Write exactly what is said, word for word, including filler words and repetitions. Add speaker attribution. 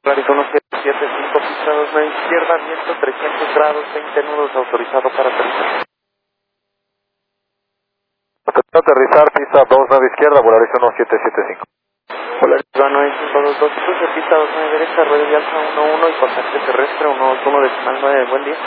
Speaker 1: Polaris uno siete siete cinco, pista dos nueve izquierda, viento trescientos grados, veinte nudos, autorizado para aterrizar.
Speaker 2: Autorizado aterrizar, pista dos nueve izquierda, Polaris uno siete siete cinco.
Speaker 1: Polaris nueve cinco dos dos, cruce pista dos nueve derecha, rueda de alfa uno uno y contacto terrestre uno dos uno decimal nueve, buen día.